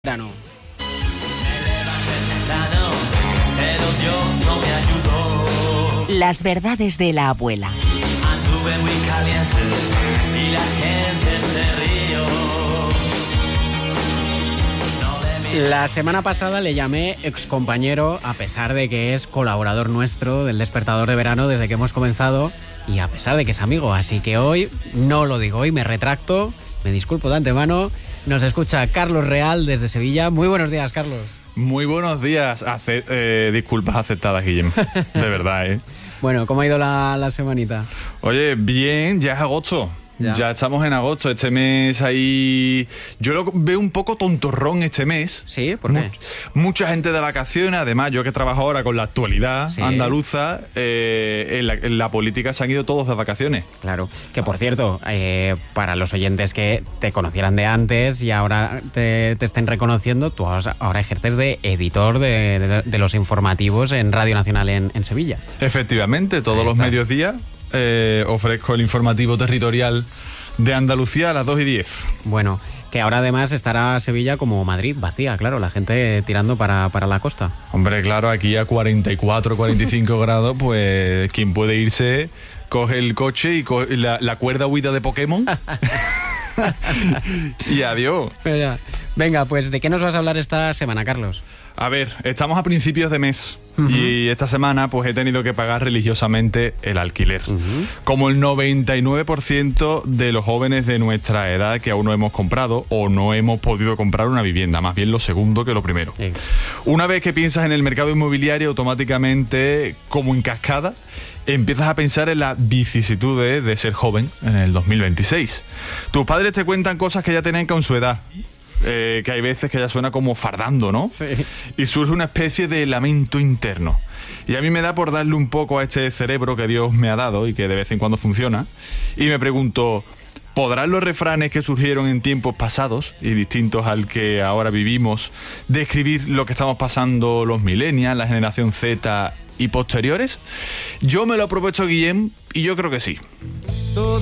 Verano. Pero Dios no me ayudó. Las verdades de la abuela. Anduve muy caliente y la gente se rió. La semana pasada le llamé excompañero, a pesar de que es colaborador nuestro del Despertador de Verano desde que hemos comenzado y a pesar de que es amigo. Así que hoy no lo digo, hoy me retracto, me disculpo de antemano. Nos escucha Carlos Real desde Sevilla. Muy buenos días, Carlos. Muy buenos días. Disculpas aceptadas, Guillem. De verdad, ¿eh? Bueno, ¿cómo ha ido la semanita? Oye, bien, ya es agosto. Ya estamos en agosto. Este mes ahí... Yo lo veo un poco tontorrón este mes. ¿Sí? ¿Por qué? Mucha gente de vacaciones. Además, yo que trabajo ahora con la actualidad andaluza, en la política se han ido todos de vacaciones. Claro. Que, por cierto, para los oyentes que te conocieran de antes y ahora te estén reconociendo, tú ahora ejerces de editor de los informativos en Radio Nacional en Sevilla. Efectivamente, todos los mediodías ofrezco el informativo territorial de Andalucía a las 2:10. Bueno, que ahora además estará Sevilla como Madrid, vacía, claro, la gente tirando para la costa. Hombre, claro, aquí a 44, 45 grados, pues quien puede irse coge el coche y coge la cuerda huida de Pokémon y adiós. Venga, pues ¿de qué nos vas a hablar esta semana, Carlos? A ver, estamos a principios de mes y esta semana pues he tenido que pagar religiosamente el alquiler. Como el 99% de los jóvenes de nuestra edad que aún no hemos comprado o no hemos podido comprar una vivienda, más bien lo segundo que lo primero. Sí. Una vez que piensas en el mercado inmobiliario, automáticamente, como en cascada, empiezas a pensar en las vicisitudes de ser joven en el 2026. Tus padres te cuentan cosas que ya tenían con su edad. Que hay veces que ya suena como fardando, ¿no? Sí. Y surge una especie de lamento interno. Y a mí me da por darle un poco a este cerebro que Dios me ha dado y que de vez en cuando funciona. Y me pregunto, ¿podrán los refranes que surgieron en tiempos pasados y distintos al que ahora vivimos describir lo que estamos pasando los millennials, la generación Z y posteriores? Yo me lo he propuesto, Guillem, y yo creo que sí.